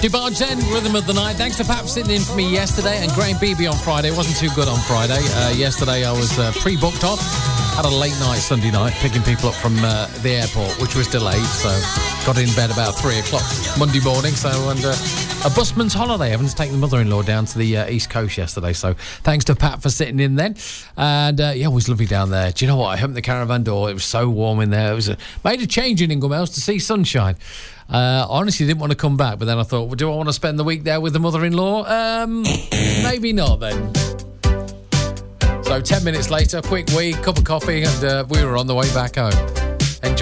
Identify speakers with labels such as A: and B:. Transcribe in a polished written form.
A: DeBarge Zen, Rhythm of the Night. Thanks to Pat for sitting in for me yesterday, and Graham Beebe on Friday. It wasn't too good on Friday. Yesterday I was pre-booked off. Had a late night Sunday night, picking people up from the airport, which was delayed, so got in bed about 3 o'clock Monday morning. So, and a busman's holiday, having to take the mother-in-law down to the East Coast yesterday. So thanks to Pat for sitting in then. And yeah, it was lovely down there. Do you know what? I opened the caravan door. It was so warm in there. It was made a change in Inglemells to see sunshine. I honestly didn't want to come back, but then I thought, well, do I want to spend the week there with the mother-in-law? Maybe not then. So 10 minutes later, quick wee, cup of coffee, and we were on the way back home.